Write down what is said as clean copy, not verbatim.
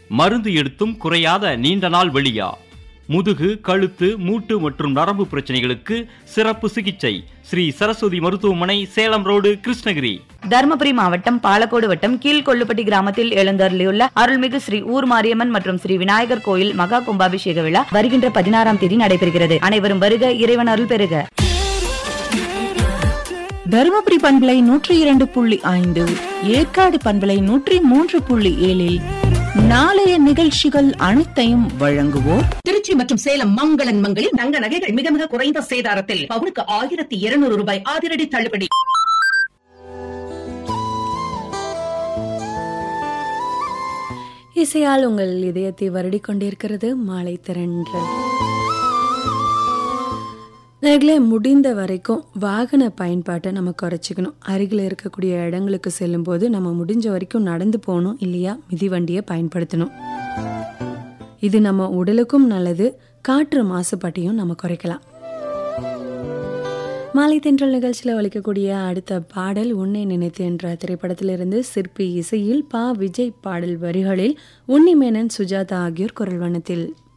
மருந்து எடுத்தும் குறையாத நீண்ட நாள் வெளியா, முதுகு, கழுத்து, மூட்டு மற்றும் நரம்பு பிரச்சனைகளுக்கு சிறப்பு சிகிச்சை. ஸ்ரீ சரஸ்வதி மருத்துவமனை, சேலம் ரோடு, கிருஷ்ணகிரி. தருமபுரி மாவட்டம் பாலக்கோடு வட்டம் கீழ்கொள்ளுப்பட்டி கிராமத்தில் எழுந்தருளியுள்ள அருள்மிகு ஸ்ரீ ஊர் மாரியம்மன் மற்றும் ஸ்ரீ விநாயகர் கோயில் மகா கும்பாபிஷேக விழா வருகின்ற 16ஆம் தேதி நடைபெறுகிறது. அனைவரும் வருக, இறைவன் அருள் பெறுக. தருமபுரி பண்பலை 102.5, ஏற்காடு பண்பலை 103.7 நாளைய நிகழ்ச்சிகள் அனைத்தையும் வழங்குவோர் திருச்சி மற்றும் சேலம் மங்களன் மங்களில் தங்க நகைகள் மிக மிக குறைந்த சேதாரத்தில் பவுனுக்கு 1200 ரூபாய் அதிரடி தள்ளுபடி. இசையால் உங்கள் இதயத்தை வருடிக் கொண்டிருக்கிறது மாலை திரண்டல். நேர்களே, முடிந்த வரைக்கும் வாகன பயன்பாட்டை நம்ம குறைச்சிக்கணும். அருகில் இருக்கக்கூடிய இடங்களுக்கு செல்லும் போது நம்ம முடிஞ்ச வரைக்கும் நடந்து போகணும், இல்லையா மிதிவண்டியை பயன்படுத்தணும். இது நம்ம உடலுக்கும் நல்லது, காற்று மாசுபாட்டையும் நம்ம குறைக்கலாம். மாலை தென்றல் நிகழ்ச்சியில் ஒலிக்கக்கூடிய அடுத்த பாடல் உன்னை நினைத்து என்ற திரைப்படத்திலிருந்து சிற்பி இசையில் பா. விஜய் பாடல் வரிகளில் உன்னிமேனன், சுஜாதா ஆகியோர் குரல் வண்ணத்தில்.